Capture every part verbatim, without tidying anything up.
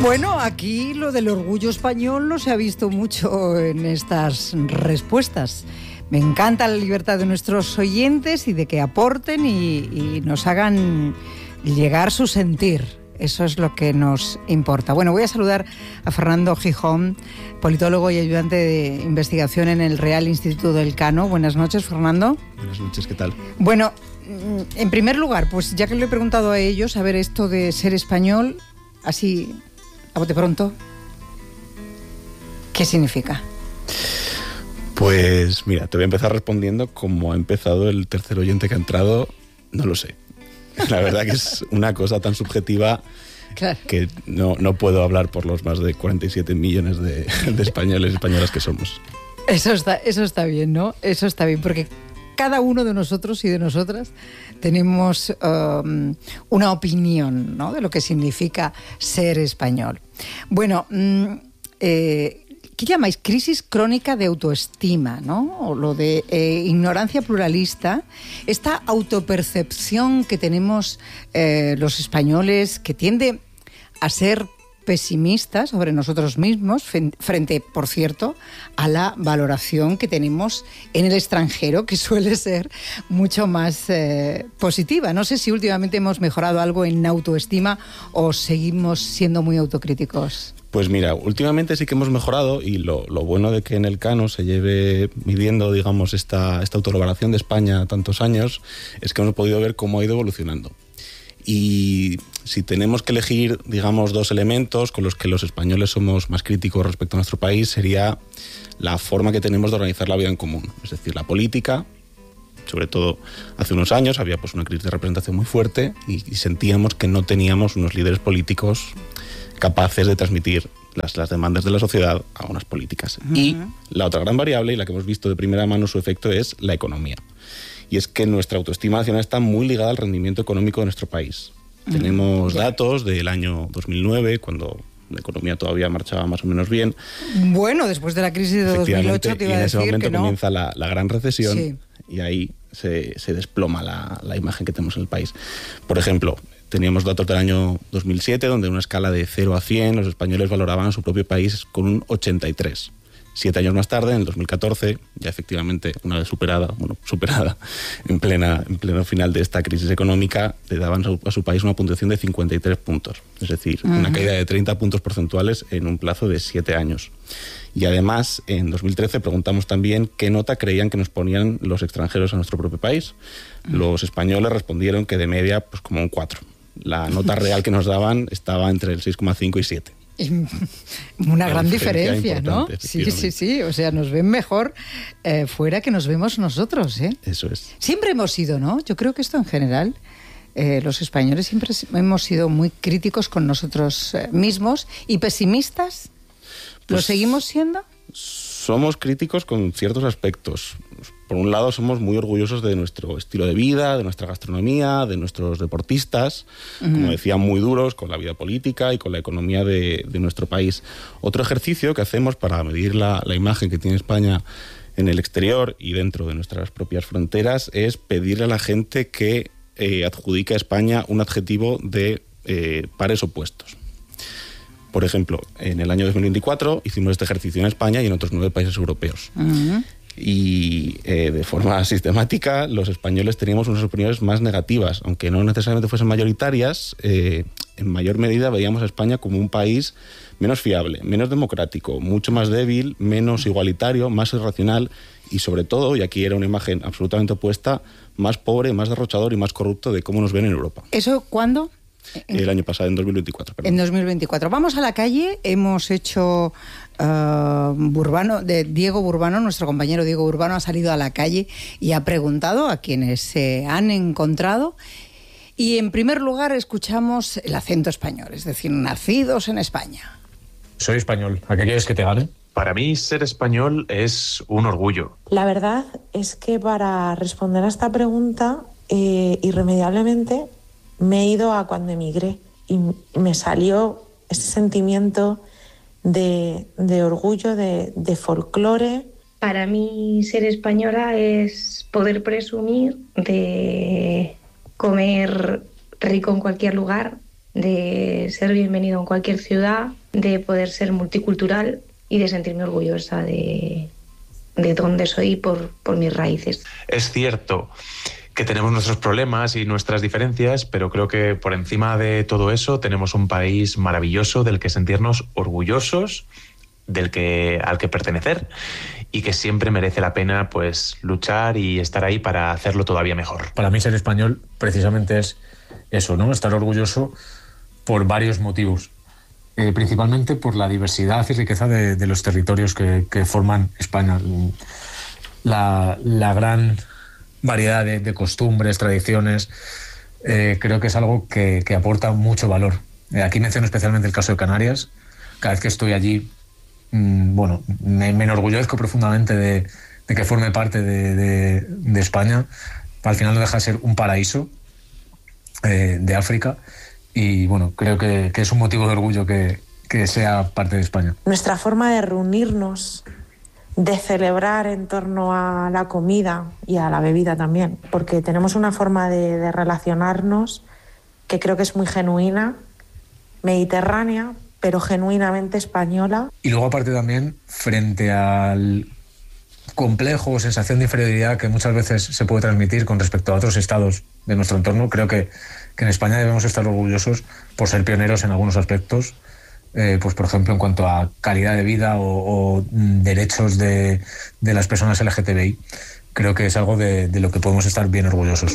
Bueno, aquí lo del orgullo español no se ha visto mucho en estas respuestas. Me encanta la libertad de nuestros oyentes y de que aporten y, y nos hagan llegar su sentir. Eso es lo que nos importa. Bueno, voy a saludar a Fernando Gijón, politólogo y ayudante de investigación en el Real Instituto del Cano. Buenas noches, Fernando. Buenas noches, ¿qué tal? Bueno, en primer lugar, pues ya que le he preguntado a ellos, a ver, esto de ser español, así, a bote pronto, ¿qué significa? Pues mira, te voy a empezar respondiendo como ha empezado el tercer oyente que ha entrado, no lo sé. La verdad que es una cosa tan subjetiva, claro, que no, no puedo hablar por los más de cuarenta y siete millones de, de españoles y españolas que somos. Eso está, eso está bien, ¿no? Eso está bien, porque cada uno de nosotros y de nosotras tenemos um, una opinión, ¿no?, de lo que significa ser español. Bueno, mm, eh, ¿qué llamáis? Crisis crónica de autoestima, ¿no? O lo de eh, ignorancia pluralista, esta autopercepción que tenemos eh, los españoles, que tiende a ser pesimistas sobre nosotros mismos, frente, por cierto, a la valoración que tenemos en el extranjero, que suele ser mucho más eh, positiva. No sé si últimamente hemos mejorado algo en autoestima o seguimos siendo muy autocríticos. Pues mira, últimamente sí que hemos mejorado, y lo, lo bueno de que en el Cano se lleve midiendo, digamos, esta, esta autovaloración de España tantos años, es que hemos podido ver cómo ha ido evolucionando. Y si tenemos que elegir, digamos, dos elementos con los que los españoles somos más críticos respecto a nuestro país, sería la forma que tenemos de organizar la vida en común. Es decir, la política, sobre todo hace unos años, había pues una crisis de representación muy fuerte y, y sentíamos que no teníamos unos líderes políticos capaces de transmitir las, las demandas de la sociedad a unas políticas. Uh-huh. Y la otra gran variable, y la que hemos visto de primera mano su efecto, es la economía. Y es que nuestra autoestima nacional está muy ligada al rendimiento económico de nuestro país. Uh-huh. Tenemos datos del año dos mil nueve, cuando la economía todavía marchaba más o menos bien. Bueno, después de la crisis de dos mil ocho te iba a decir que no. Y en ese momento comienza la, la gran recesión, sí, y ahí se, se desploma la, la imagen que tenemos en el país. Por ejemplo, teníamos datos del año dos mil siete, donde en una escala de cero a cien los españoles valoraban a su propio país con un ochenta y tres. Siete años más tarde, en el dos mil catorce, ya efectivamente una vez superada, bueno, superada en plena en pleno final de esta crisis económica, le daban a su país una puntuación de cincuenta y tres puntos. Es decir, uh-huh, una caída de treinta puntos porcentuales en un plazo de siete años. Y además, en dos mil trece preguntamos también qué nota creían que nos ponían los extranjeros a nuestro propio país. Uh-huh. Los españoles respondieron que de media, pues como un cuatro. La nota real que nos daban estaba entre el seis coma cinco y siete. Una gran diferencia, ¿no? Sí, sí, sí. O sea, nos ven mejor eh, fuera que nos vemos nosotros, ¿eh? Eso es. Siempre hemos sido, ¿no? Yo creo que esto en general, eh, los españoles siempre hemos sido muy críticos con nosotros eh, mismos y pesimistas. ¿Lo pues seguimos siendo? Somos críticos con ciertos aspectos. Por un lado, somos muy orgullosos de nuestro estilo de vida, de nuestra gastronomía, de nuestros deportistas, uh-huh, como decía, muy duros con la vida política y con la economía de, de nuestro país. Otro ejercicio que hacemos para medir la, la imagen que tiene España en el exterior y dentro de nuestras propias fronteras es pedirle a la gente que eh, adjudique a España un adjetivo de eh, pares opuestos. Por ejemplo, en el año dos mil veinticuatro hicimos este ejercicio en España y en otros nueve países europeos. Uh-huh. Y eh, de forma sistemática los españoles teníamos unas opiniones más negativas, aunque no necesariamente fuesen mayoritarias. Eh, en mayor medida veíamos a España como un país menos fiable, menos democrático, mucho más débil, menos igualitario, más irracional y sobre todo, y aquí era una imagen absolutamente opuesta, más pobre, más derrochador y más corrupto de cómo nos ven en Europa. ¿Eso cuándo? El año pasado, en dos mil veinticuatro. Perdón. En dos mil veinticuatro. Vamos a la calle. Hemos hecho... Uh, Burbano, de Diego Burbano, nuestro compañero Diego Burbano ha salido a la calle y ha preguntado a quienes se han encontrado. Y en primer lugar escuchamos el acento español, es decir, nacidos en España. Soy español. ¿A qué quieres que te gane? Para mí, ser español es un orgullo. La verdad es que para responder a esta pregunta, eh, irremediablemente me he ido a cuando emigré y me salió ese sentimiento de, de orgullo, de, de folclore. Para mí, ser española es poder presumir de comer rico en cualquier lugar, de ser bienvenido en cualquier ciudad, de poder ser multicultural y de sentirme orgullosa de, de dónde soy por, por mis raíces. Es cierto que tenemos nuestros problemas y nuestras diferencias, pero creo que por encima de todo eso tenemos un país maravilloso del que sentirnos orgullosos, del que, al que pertenecer, y que siempre merece la pena pues luchar y estar ahí para hacerlo todavía mejor. Para mí ser español precisamente es eso, ¿no? Estar orgulloso por varios motivos. Eh, principalmente por la diversidad y riqueza de, de los territorios que, que forman España. La, la gran variedad de, de costumbres, tradiciones, eh, creo que es algo que, que aporta mucho valor. Eh, aquí menciono especialmente el caso de Canarias. Cada vez que estoy allí, mmm, bueno, me, me enorgullezco profundamente de, de que forme parte de, de, de España. Al final no deja de ser un paraíso eh, de África. Y bueno, creo que, que es un motivo de orgullo que, que sea parte de España. Nuestra forma de reunirnos, de celebrar en torno a la comida y a la bebida también, porque tenemos una forma de, de relacionarnos que creo que es muy genuina, mediterránea, pero genuinamente española. Y luego aparte también, frente al complejo o sensación de inferioridad que muchas veces se puede transmitir con respecto a otros estados de nuestro entorno, creo que, que en España debemos estar orgullosos por ser pioneros en algunos aspectos, eh, pues por ejemplo en cuanto a calidad de vida o, o derechos de, de las personas L G T B I. Creo que es algo de, de lo que podemos estar bien orgullosos.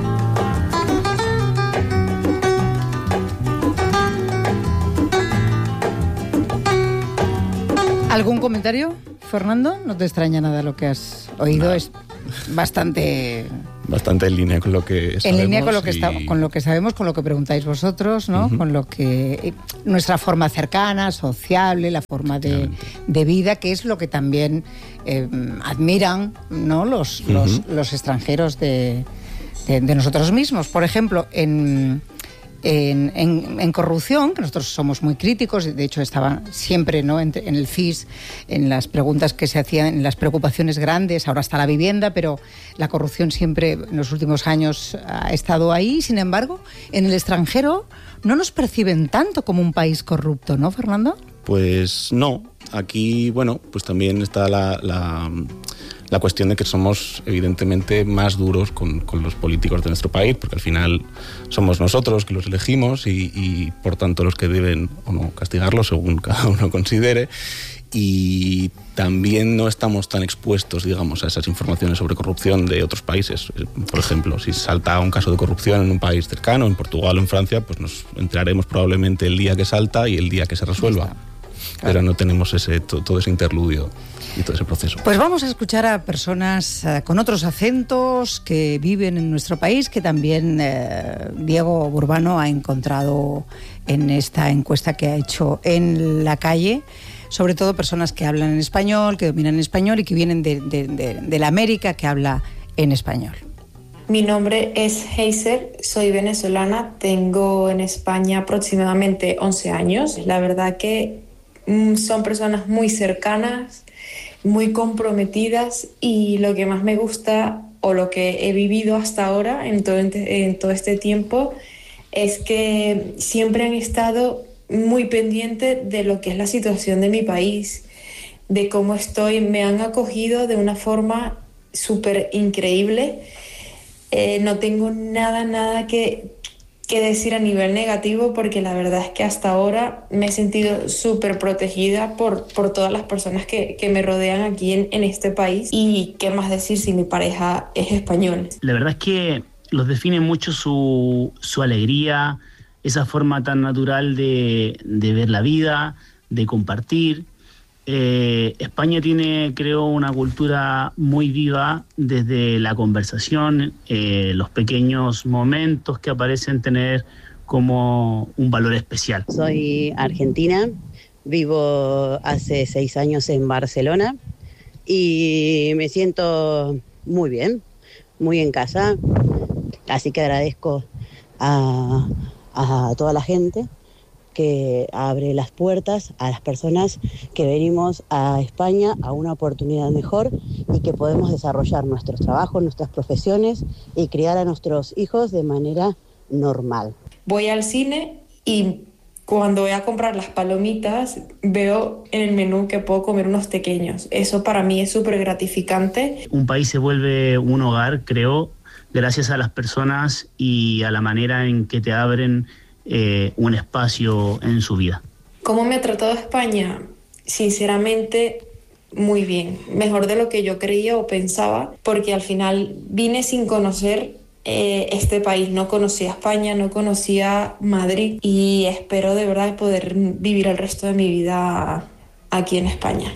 ¿Algún comentario, Fernando? No te extraña nada lo que has oído, es bastante... Bastante en línea con lo que sabemos. En línea con lo que, y... está, con lo que sabemos, con lo que preguntáis vosotros, ¿no? Uh-huh. Con lo que... Nuestra forma cercana, sociable, la forma de, de vida, que es lo que también eh, admiran, ¿no? Los, uh-huh. los, los extranjeros de, de, de nosotros mismos. Por ejemplo, en... En, en, en corrupción, que nosotros somos muy críticos, de hecho estaban siempre, ¿no? en, en el C I S, en las preguntas que se hacían, en las preocupaciones grandes, ahora está la vivienda, pero la corrupción siempre en los últimos años ha estado ahí. Sin embargo, en el extranjero no nos perciben tanto como un país corrupto, ¿no, Fernando? Pues no, aquí, bueno, pues también está la... la... la cuestión de que somos evidentemente más duros con, con los políticos de nuestro país, porque al final somos nosotros que los elegimos y, y por tanto los que deben o no castigarlos según cada uno considere, y también no estamos tan expuestos, digamos, a esas informaciones sobre corrupción de otros países. Por ejemplo, si salta un caso de corrupción en un país cercano, en Portugal o en Francia, pues nos enteraremos probablemente el día que salta y el día que se resuelva. Claro. Pero no tenemos ese, todo ese interludio y todo ese proceso. Pues vamos a escuchar a personas uh, con otros acentos que viven en nuestro país, que también uh, Diego Burbano ha encontrado en esta encuesta que ha hecho en la calle, sobre todo personas que hablan en español, que dominan español y que vienen de, de, de, de la América, que habla en español. Mi nombre es Heiser, soy venezolana, tengo en España aproximadamente once años. La verdad que mm, son personas muy cercanas, muy comprometidas, y lo que más me gusta o lo que he vivido hasta ahora en todo, en todo este tiempo es que siempre han estado muy pendientes de lo que es la situación de mi país, de cómo estoy. Me han acogido de una forma súper increíble. Eh, no tengo nada, nada que, que decir a nivel negativo, porque la verdad es que hasta ahora me he sentido súper protegida por, por todas las personas que, que me rodean aquí en, en este país. Y qué más decir si mi pareja es español. La verdad es que los define mucho su, su alegría, esa forma tan natural de, de ver la vida, de compartir. Eh, España tiene, creo, una cultura muy viva desde la conversación, eh, los pequeños momentos que aparecen tener como un valor especial. Soy argentina, vivo hace seis años en Barcelona y me siento muy bien, muy en casa, así que agradezco a, a toda la gente que abre las puertas a las personas que venimos a España a una oportunidad mejor y que podemos desarrollar nuestros trabajos, nuestras profesiones y criar a nuestros hijos de manera normal. Voy al cine y cuando voy a comprar las palomitas veo en el menú que puedo comer unos pequeños. Eso para mí es súper gratificante. Un país se vuelve un hogar, creo, gracias a las personas y a la manera en que te abren eh, un espacio en su vida. ¿Cómo me ha tratado España? Sinceramente, muy bien. Mejor de lo que yo creía o pensaba, porque al final vine sin conocer eh, este país. No conocía España, no conocía Madrid y espero de verdad poder vivir el resto de mi vida aquí en España.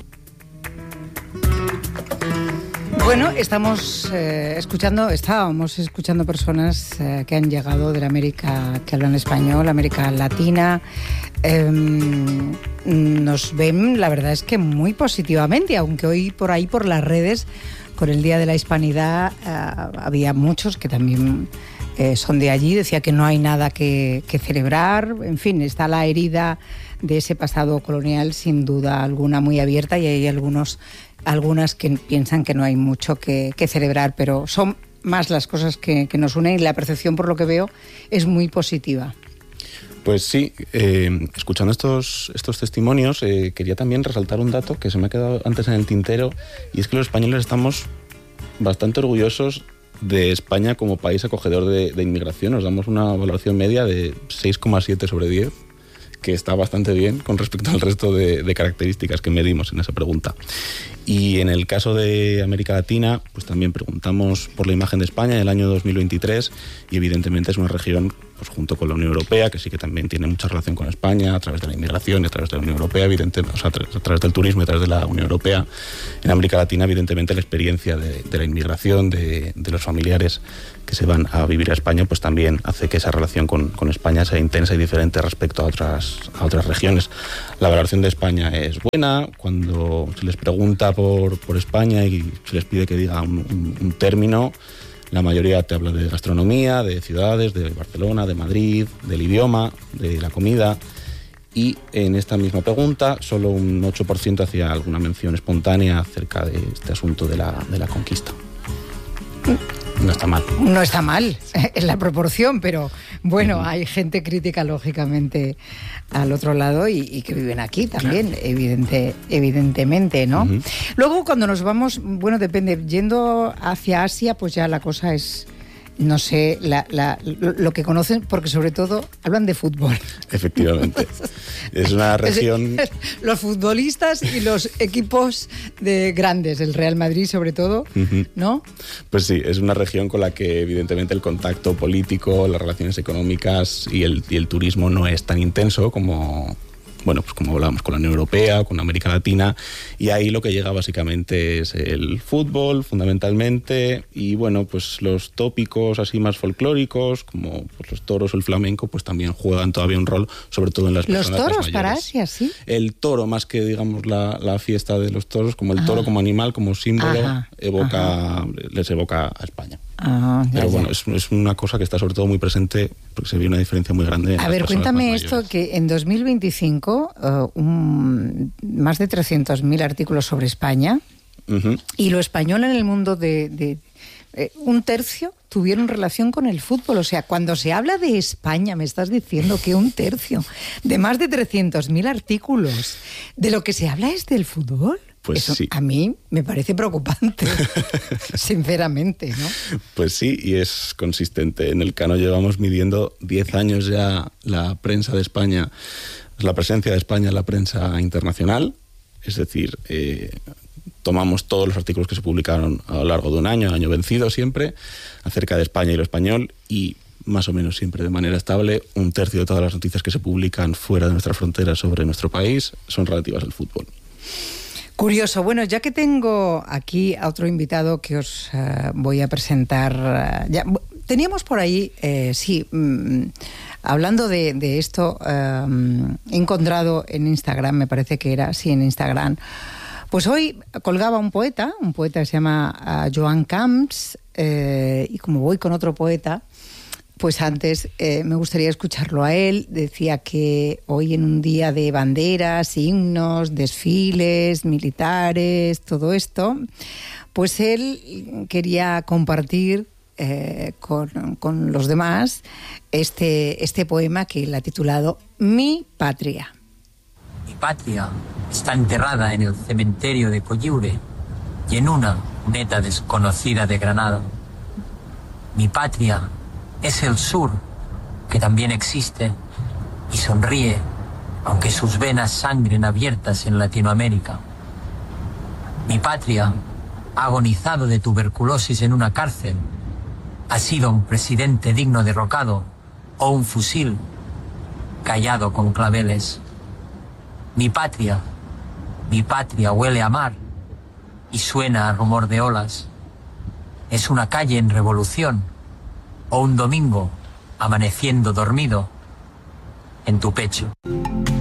Bueno, estamos eh, escuchando, estábamos escuchando personas eh, que han llegado de la América, que hablan español, América Latina. Eh, nos ven, la verdad es que muy positivamente, aunque hoy por ahí, por las redes, con el Día de la Hispanidad, eh, había muchos que también eh, son de allí, decía que no hay nada que, que celebrar, en fin, está la herida de ese pasado colonial sin duda alguna muy abierta y hay algunos algunas que piensan que no hay mucho que, que celebrar, pero son más las cosas que, que nos unen y la percepción, por lo que veo, es muy positiva. Pues sí, eh, escuchando estos, estos testimonios, eh, quería también resaltar un dato que se me ha quedado antes en el tintero, y es que los españoles estamos bastante orgullosos de España como país acogedor de, de inmigración. Nos damos una valoración media de seis coma siete sobre diez, que está bastante bien con respecto al resto de, de características que medimos en esa pregunta. Y en el caso de América Latina, pues también preguntamos por la imagen de España en el año dos mil veintitrés y evidentemente es una región, pues junto con la Unión Europea, que sí que también tiene mucha relación con España a través de la inmigración y a través de la Unión Europea, evidentemente, o sea, a través del turismo y a través de la Unión Europea. En América Latina, evidentemente, la experiencia de, de la inmigración, de, de los familiares que se van a vivir a España, pues también hace que esa relación con, con España sea intensa y diferente respecto a otras, a otras regiones. La valoración de España es buena. Cuando se les pregunta por, por España y se les pide que diga un, un, un término, la mayoría te habla de gastronomía, de ciudades, de Barcelona, de Madrid, del idioma, de la comida. Y en esta misma pregunta, solo un ocho por ciento hacía alguna mención espontánea acerca de este asunto de la, de la conquista. No está mal. No está mal en la proporción, pero bueno, uh-huh. Hay gente crítica, lógicamente, al otro lado y, y que viven aquí también, claro. evidente, evidentemente, ¿no? Uh-huh. Luego, cuando nos vamos, bueno, depende, yendo hacia Asia, pues ya la cosa es, no sé, la, la, lo, lo que conocen, porque sobre todo hablan de fútbol. Efectivamente. Es una región... Los futbolistas y los equipos de grandes, el Real Madrid sobre todo, uh-huh. ¿no? Pues sí, es una región con la que evidentemente el contacto político, las relaciones económicas y el, y el turismo no es tan intenso como... Bueno, pues como hablábamos con la Unión Europea, con América Latina, y ahí lo que llega básicamente es el fútbol, fundamentalmente, y bueno, pues los tópicos así más folclóricos, como pues los toros o el flamenco, pues también juegan todavía un rol, sobre todo en las personas más mayores. ¿Los toros para Asia, sí? El toro, más que, digamos, la, la fiesta de los toros, como el ah. toro como animal, como símbolo, ajá, evoca, ajá. les evoca a España. Ah, Pero ya, bueno, ya. Es, es una cosa que está sobre todo muy presente porque se ve una diferencia muy grande. En a ver, cuéntame esto, mayores. Que en dos mil veinticinco uh, un, más de trescientos mil artículos sobre España uh-huh. y lo español en el mundo de... de eh, un tercio tuvieron relación con el fútbol. O sea, cuando se habla de España, me estás diciendo que un tercio de más de trescientos mil artículos de lo que se habla es del fútbol. Pues Eso sí. A mí me parece preocupante, sinceramente, ¿no? Pues sí, y es consistente. En el Cano llevamos midiendo diez años ya la prensa de España, la presencia de España en la prensa internacional. Es decir, eh, tomamos todos los artículos que se publicaron a lo largo de un año, año vencido siempre, acerca de España y lo español, y más o menos siempre de manera estable, un tercio de todas las noticias que se publican fuera de nuestras fronteras sobre nuestro país son relativas al fútbol. Curioso. Bueno, ya que tengo aquí a otro invitado que os uh, voy a presentar. Uh, ya, teníamos por ahí, eh, sí, um, hablando de, de esto, um, he encontrado en Instagram, me parece que era, sí, en Instagram, pues hoy colgaba un poeta, un poeta que se llama uh, Joan Camps, eh, y como voy con otro poeta, pues antes eh, me gustaría escucharlo a él. Decía que hoy en un día de banderas, himnos, desfiles, militares, todo esto, pues él quería compartir eh, con, con los demás este, este poema que él ha titulado Mi Patria. Mi patria está enterrada en el cementerio de Coyiure y en una cuneta desconocida de Granada. Mi patria es el sur, que también existe y sonríe, aunque sus venas sangren abiertas en Latinoamérica. Mi patria ha agonizado de tuberculosis en una cárcel, ha sido un presidente digno derrocado o un fusil callado con claveles. Mi patria, mi patria huele a mar y suena a rumor de olas. Es una calle en revolución o un domingo amaneciendo dormido en tu pecho.